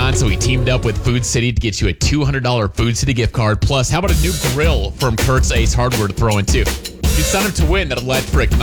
on, so we teamed up with Food City to get you a $200 Food City gift card. Plus, how about a new grill from Kurt's Ace Hardware to throw in too? You sign up to win that electric